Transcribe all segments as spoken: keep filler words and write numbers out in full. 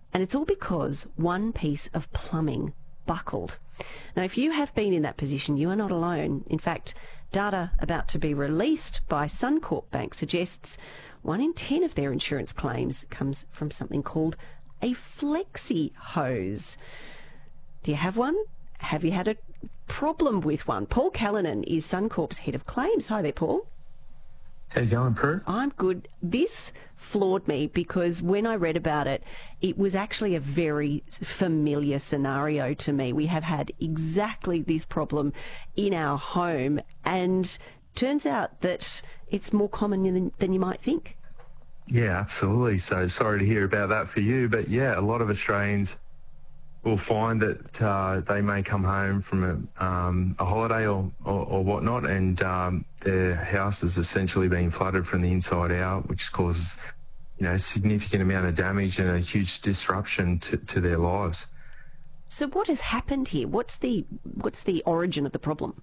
And it's all because one piece of plumbing buckled. Now, if you have been in that position, you are not alone. In fact, data about to be released by Suncorp Bank suggests one in ten of their insurance claims comes from something called a flexi hose. Do you have one? Have you had a problem with one? Paul Callanan is Suncorp's head of claims. Hi there, Paul. How you going, Prue? I'm good. This floored me because when I read about it, it was actually a very familiar scenario to me. We have had exactly this problem in our home, and turns out that it's more common than, than you might think. Yeah, absolutely. So sorry to hear about that for you, but yeah, a lot of Australians will find that uh, they may come home from a, um, a holiday or, or, or whatnot, and um, their house has essentially been flooded from the inside out, which causes, you know, a significant amount of damage and a huge disruption to, to their lives. So what has happened here? What's the what's the origin of the problem?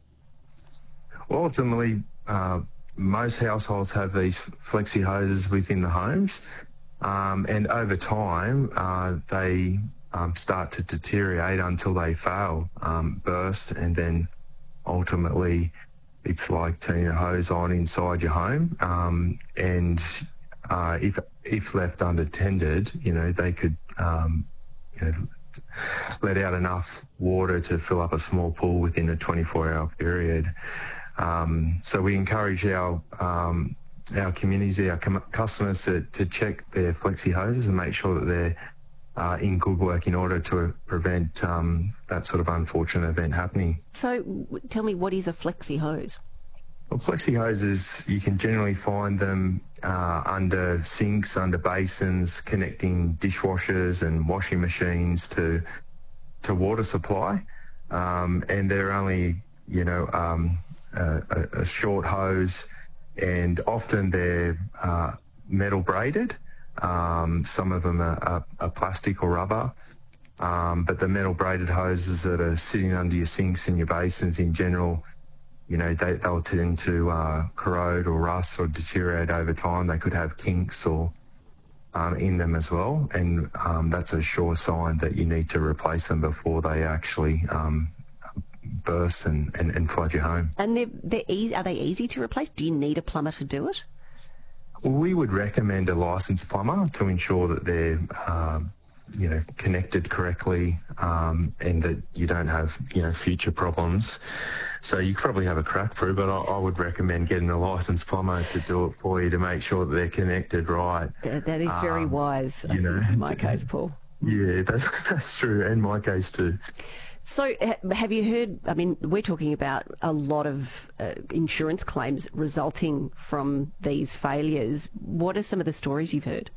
Well, ultimately, uh, most households have these flexi hoses within the homes, um, and over time, uh, they Um, start to deteriorate until they fail, um, burst, and then ultimately it's like turning a hose on inside your home. Um, and uh, if if left unattended, you know, they could um, you know, let out enough water to fill up a small pool within a twenty-four hour period. Um, so we encourage our um, our communities, our com- customers to, to check their flexi hoses and make sure that they're Uh, in good working order to prevent um, that sort of unfortunate event happening. So w- tell me, what is a flexi hose? Well, flexi hoses, you can generally find them uh, under sinks, under basins, connecting dishwashers and washing machines to to water supply, um, and they're only, you know, um, a, a short hose, and often they're uh, metal braided. Um, some of them are, are, are plastic or rubber, um, but the metal braided hoses that are sitting under your sinks and your basins in general, you know, they, they'll tend to uh, corrode or rust or deteriorate over time. They could have kinks or um, in them as well, and um, that's a sure sign that you need to replace them before they actually um, burst and, and, and flood your home. And they're, they're easy, are they easy to replace? Do you need a plumber to do it? We would recommend a licensed plumber to ensure that they're, uh, you know, connected correctly, um, and that you don't have, you know, future problems. So you probably have a crack through, but I, I would recommend getting a licensed plumber to do it for you to make sure that they're connected right. Uh, that is very um, wise, I you know, think, in my case, Paul. Yeah, that's, that's true, and my case too. So have you heard, I mean, we're talking about a lot of uh, insurance claims resulting from these failures. What are some of the stories you've heard?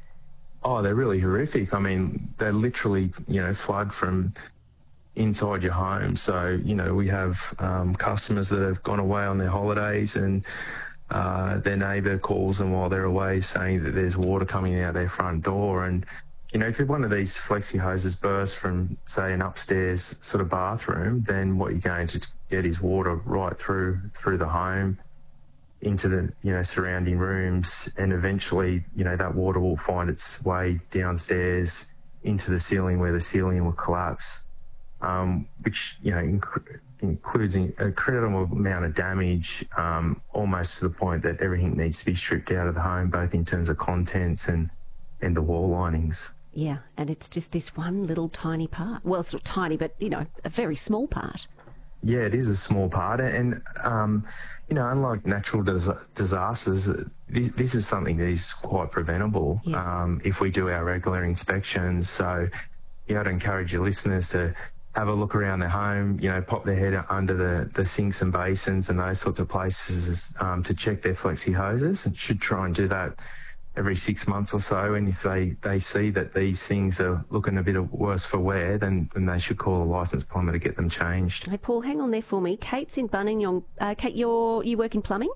Oh, they're really horrific. I mean, they literally, you know, flood from inside your home. So, you know, we have um, customers that have gone away on their holidays, and uh, their neighbour calls them while they're away saying that there's water coming out their front door. And you know, if one of these flexi hoses bursts from, say, an upstairs sort of bathroom, then what you're going to get is water right through through the home into the, you know, surrounding rooms, and eventually, you know, that water will find its way downstairs into the ceiling, where the ceiling will collapse, um, which, you know, inc- includes an incredible amount of damage, um, almost to the point that everything needs to be stripped out of the home, both in terms of contents and, and the wall linings. Yeah, and it's just this one little tiny part. Well, it's not tiny, but, you know, a very small part. Yeah, it is a small part. And, um, you know, unlike natural dis- disasters, this, this is something that is quite preventable, yeah. um, if we do our regular inspections. So, you know, I'd encourage your listeners to have a look around their home, you know, pop their head under the, the sinks and basins and those sorts of places um, to check their flexi hoses, and should try and do that every six months or so. And if they, they see that these things are looking a bit worse for wear, then, then they should call a licensed plumber to get them changed. Hey, Paul, hang on there for me. Kate's in Buninyong. Uh, Kate, you're, you work in plumbing?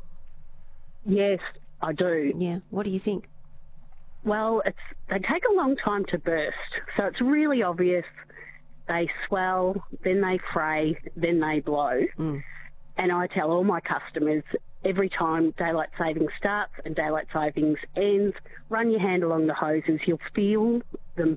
Yes, I do. Yeah. What do you think? Well, it's they take a long time to burst, so it's really obvious. They swell, then they fray, then they blow. Mm. And I tell all my customers, every time daylight savings starts and daylight savings ends, run your hand along the hoses. You'll feel them